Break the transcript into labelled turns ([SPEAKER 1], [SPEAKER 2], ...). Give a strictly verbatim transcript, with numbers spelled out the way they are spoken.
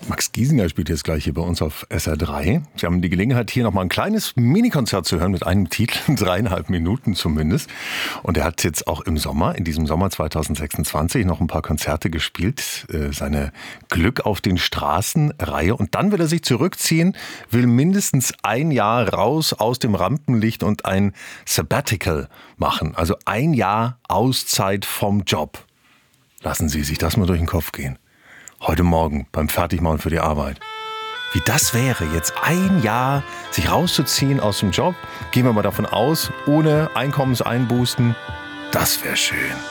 [SPEAKER 1] Max Giesinger spielt jetzt gleich hier bei uns auf S R drei. Sie haben die Gelegenheit, hier nochmal ein kleines Minikonzert zu hören mit einem Titel, dreieinhalb Minuten zumindest. Und er hat jetzt auch im Sommer, in diesem Sommer zweitausendsechsundzwanzig, noch ein paar Konzerte gespielt. Seine Glück auf den Straßen-Reihe. Und dann will er sich zurückziehen, will mindestens ein Jahr raus aus dem Rampenlicht und ein Sabbatical machen. Also ein Jahr Auszeit vom Job. Lassen Sie sich das mal durch den Kopf gehen. Heute Morgen beim Fertigmachen für die Arbeit. Wie das wäre, jetzt ein Jahr sich rauszuziehen aus dem Job, gehen wir mal davon aus, ohne Einkommenseinbußen, das wäre schön.